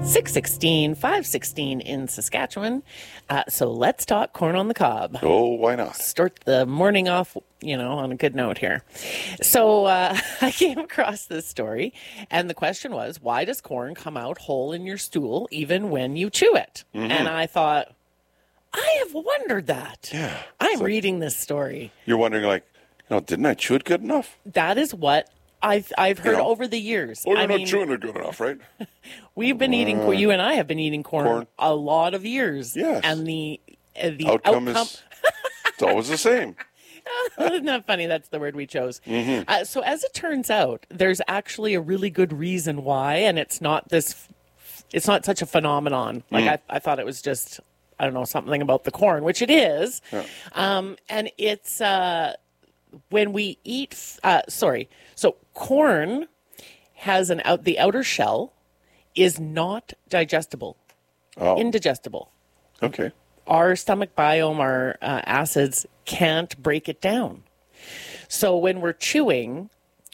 6:16, 5:16 in Saskatchewan. So let's talk corn on the cob. Oh, why not? Start the morning off, on a good note here. So I came across this story, and the question was, why does corn come out whole in your stool even when you chew it? Mm-hmm. And I thought, I have wondered that. Yeah. I'm reading this story. You're wondering, didn't I chew it good enough? That is what I've heard over the years. Oh, you're not chewing it good enough, right? We've been eating, you and I have been eating corn a lot of years. Yes. And the outcome is it's always the same. Isn't that funny? That's the word we chose. Mm-hmm. So as it turns out, there's actually a really good reason why, and it's not such a phenomenon. Like I thought it was just, I don't know, something about the corn, which it is. Yeah. And it's when we eat, so corn has the outer shell is not digestible, indigestible. Okay. Our stomach biome, our acids can't break it down. So when we're chewing,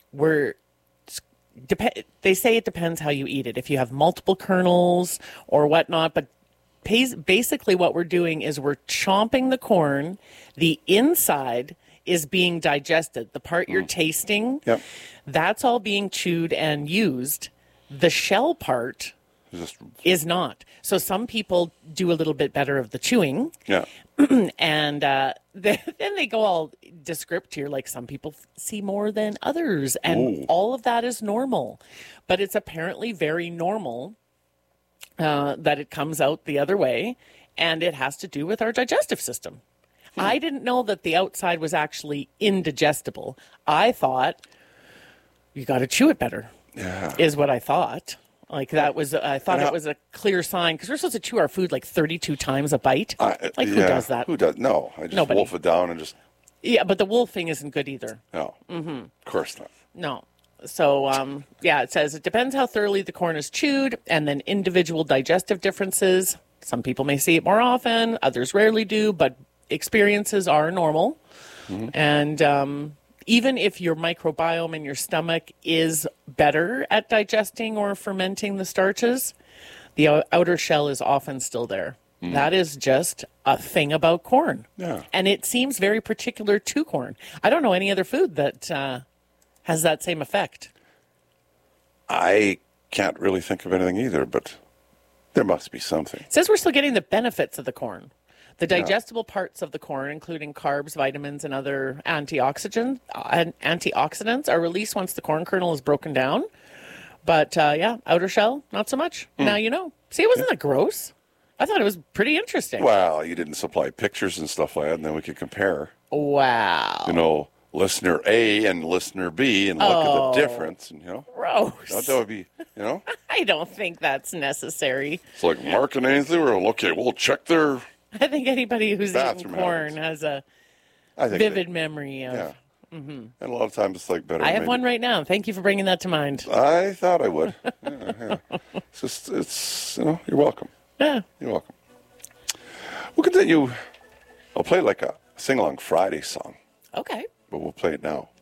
they say it depends how you eat it. If you have multiple kernels or whatnot, but basically what we're doing is we're chomping the corn. The inside is being digested. The part you're tasting, that's all being chewed and used. The shell part is not. So some people do a little bit better of the chewing. Yeah. And then they go all descript here, like some people see more than others. And all of that is normal. But it's apparently very normal that it comes out the other way. And it has to do with our digestive system. I didn't know that the outside was actually indigestible. I thought you got to chew it better. Yeah. Is what I thought. Like that was, I thought it was a clear sign because we're supposed to chew our food like 32 times a bite. Who does that? Who does? No, I just Nobody. wolf it down and just. Yeah, but the wolfing isn't good either. No. Mm-hmm. Of course not. No. So, it says it depends how thoroughly the corn is chewed and then individual digestive differences. Some people may see it more often, others rarely do, but experiences are normal. Mm-hmm. And even if your microbiome in your stomach is better at digesting or fermenting the starches, the outer shell is often still there. Mm. That is just a thing about corn. Yeah. And it seems very particular to corn. I don't know any other food that has that same effect. I can't really think of anything either, but there must be something. It says we're still getting the benefits of the corn. The digestible parts of the corn, including carbs, vitamins, and other antioxidants, are released once the corn kernel is broken down. But, outer shell, not so much. Now you know. See, it wasn't that gross. I thought it was pretty interesting. Well, you didn't supply pictures and stuff like that, and then we could compare. Wow. Listener A and listener B, and look at the difference. And, gross. That would be, I don't think that's necessary. It's like marking anything. We'll check their... I think anybody who's eaten corn habits. has a vivid memory of. Yeah. Mm-hmm. And a lot of times it's like better. I have one right now. Thank you for bringing that to mind. I thought I would. Yeah. It's you're welcome. Yeah. You're welcome. We'll continue. I'll play like a sing-along Friday song. Okay. But we'll play it now.